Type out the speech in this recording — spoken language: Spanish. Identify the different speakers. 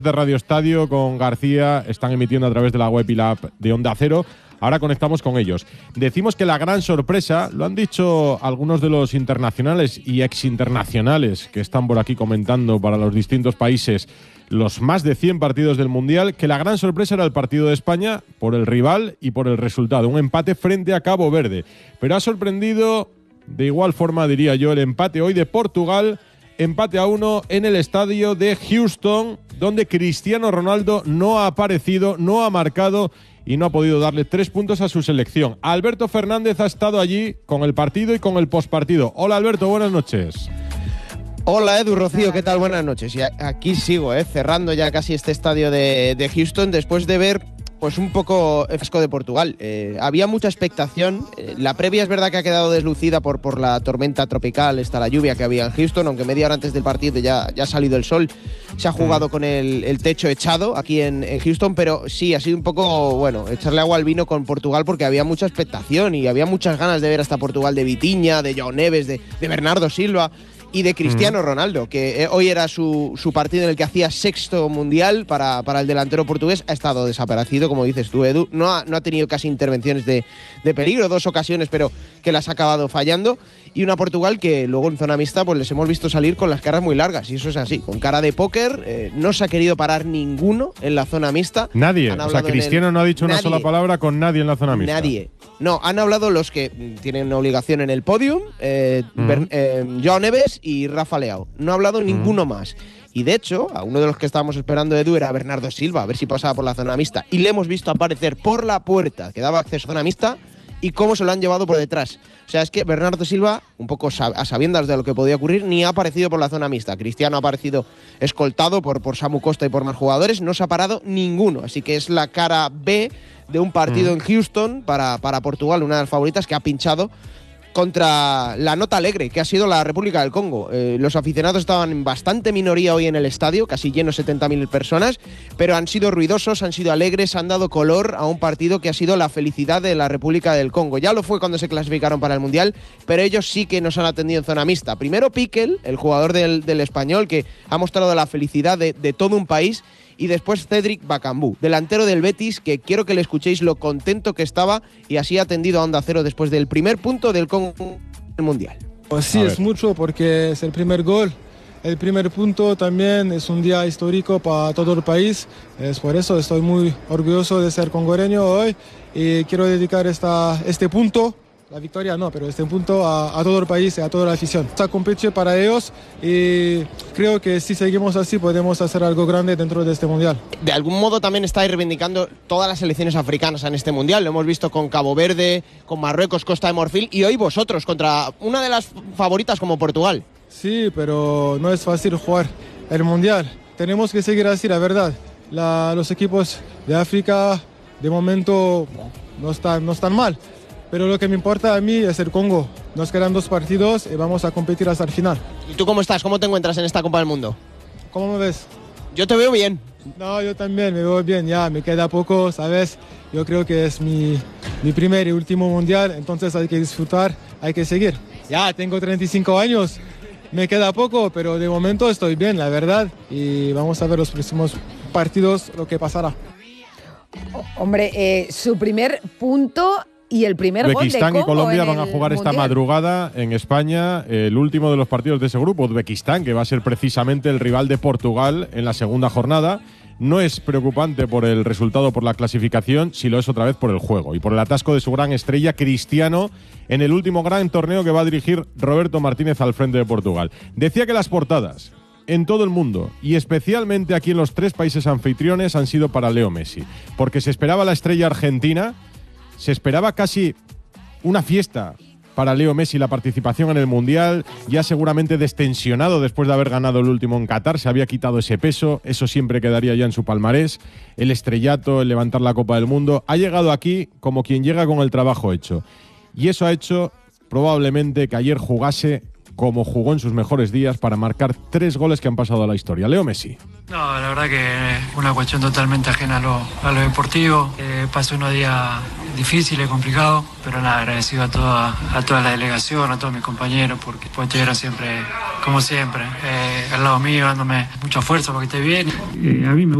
Speaker 1: de Radio Estadio con García están emitiendo a través de la web y la app de Onda Cero. Ahora conectamos con ellos. Decimos que la gran sorpresa, lo han dicho algunos de los internacionales y exinternacionales que están por aquí comentando para los distintos países los más de 100 partidos del Mundial, que la gran sorpresa era el partido de España por el rival y por el resultado. Un empate frente a Cabo Verde. Pero ha sorprendido, de igual forma diría yo, el empate hoy de Portugal, empate a 1 en el estadio de Houston, donde Cristiano Ronaldo no ha aparecido, no ha marcado y no ha podido darle 3 puntos a su selección. Alberto Fernández ha estado allí con el partido y con el postpartido. Hola Alberto, buenas noches.
Speaker 2: Hola Edu, Rocío, ¿qué tal? Buenas noches. Y aquí sigo, cerrando ya casi este estadio de Houston después de ver pues un poco el fiasco de Portugal. Había mucha expectación. La previa es verdad que ha quedado deslucida por la tormenta tropical, la lluvia que había en Houston, aunque media hora antes del partido ya ha salido el sol. Se ha jugado con el techo echado aquí en Houston, pero sí, ha sido un poco, bueno, echarle agua al vino con Portugal porque había mucha expectación y había muchas ganas de ver hasta Portugal de Vitinha, de João Neves, de Bernardo Silva y de Cristiano Ronaldo, que hoy era su partido en el que hacía sexto mundial para el delantero portugués. Ha estado desaparecido, como dices tú, Edu. No ha tenido casi intervenciones de peligro, 2 ocasiones, pero que las ha acabado fallando. Y una Portugal que luego en zona mixta pues les hemos visto salir con las caras muy largas, y eso es así, con cara de póker. No se ha querido parar ninguno en la zona mixta.
Speaker 1: Nadie, o sea, Cristiano no ha dicho una sola palabra con nadie en la zona mixta.
Speaker 2: Nadie. No, han hablado los que tienen una obligación en el podium, João Neves y Rafa Leao. No ha hablado ninguno más. Y de hecho, a uno de los que estábamos esperando, Edu, era Bernardo Silva, a ver si pasaba por la zona mixta. Y le hemos visto aparecer por la puerta que daba acceso a zona mixta y cómo se lo han llevado por detrás. O sea, es que Bernardo Silva, un poco a sabiendas de lo que podía ocurrir, ni ha aparecido por la zona mixta. Cristiano ha aparecido escoltado por Samu Costa y por más jugadores. No se ha parado ninguno. Así que es la cara B de un partido en Houston para Portugal, una de las favoritas, que ha pinchado contra la nota alegre, que ha sido la República del Congo. Los aficionados estaban en bastante minoría hoy en el estadio, casi lleno, 70.000 personas, pero han sido ruidosos, han sido alegres, han dado color a un partido que ha sido la felicidad de la República del Congo. Ya lo fue cuando se clasificaron para el Mundial, pero ellos sí que nos han atendido en zona mixta. Primero Piquel, el jugador del Español, que ha mostrado la felicidad de todo un país, y después Cédric Bakambu, delantero del Betis, que quiero que le escuchéis lo contento que estaba y así ha atendido a Onda Cero después del primer punto del Congo del Mundial.
Speaker 3: Pues sí, es mucho porque es el primer gol. El primer punto también es un día histórico para todo el país. Es por eso estoy muy orgulloso de ser congoreño hoy y quiero dedicar este punto, la victoria no, pero este punto a todo el país y a toda la afición. Está competición para ellos y creo que si seguimos así podemos hacer algo grande dentro de este Mundial.
Speaker 2: De algún modo también estáis reivindicando todas las selecciones africanas en este Mundial. Lo hemos visto con Cabo Verde, con Marruecos, Costa de Marfil y hoy vosotros contra una de las favoritas como Portugal.
Speaker 3: Sí, pero no es fácil jugar el Mundial. Tenemos que seguir así, la verdad. Los equipos de África de momento no están mal. Pero lo que me importa a mí es el Congo. Nos quedan 2 partidos y vamos a competir hasta el final.
Speaker 2: ¿Y tú cómo estás? ¿Cómo te encuentras en esta Copa del Mundo?
Speaker 3: ¿Cómo me ves?
Speaker 2: Yo te veo bien.
Speaker 3: No, yo también me veo bien. Ya me queda poco, ¿sabes? Yo creo que es mi primer y último Mundial, entonces hay que disfrutar, hay que seguir. Ya tengo 35 años, me queda poco, pero de momento estoy bien, la verdad. Y vamos a ver los próximos partidos, lo que pasará.
Speaker 4: Hombre, su primer punto y el primer gol de
Speaker 1: Uzbekistán y Colombia van a jugar esta
Speaker 4: Mundial.
Speaker 1: madrugada en España el último de los partidos de ese grupo. Uzbekistán, que va a ser precisamente el rival de Portugal en la segunda jornada. No es preocupante por el resultado, por la clasificación, si lo es otra vez por el juego y por el atasco de su gran estrella Cristiano en el último gran torneo que va a dirigir Roberto Martínez al frente de Portugal. Decía que las portadas en todo el mundo y especialmente aquí en los 3 países anfitriones han sido para Leo Messi, porque se esperaba la estrella argentina. Se esperaba casi una fiesta para Leo Messi, la participación en el Mundial, ya seguramente destensionado después de haber ganado el último en Qatar, se había quitado ese peso, eso siempre quedaría ya en su palmarés, el estrellato, el levantar la Copa del Mundo. Ha llegado aquí como quien llega con el trabajo hecho, y eso ha hecho probablemente que ayer jugase como jugó en sus mejores días para marcar 3 goles que han pasado a la historia. Leo Messi.
Speaker 5: No, la verdad que es una cuestión totalmente ajena a lo deportivo. Pasó unos días difíciles, complicados, pero nada, agradecido a toda la delegación, a todos mis compañeros, porque estuvieron siempre, como siempre, al lado mío, dándome mucha fuerza para que esté bien. A mí me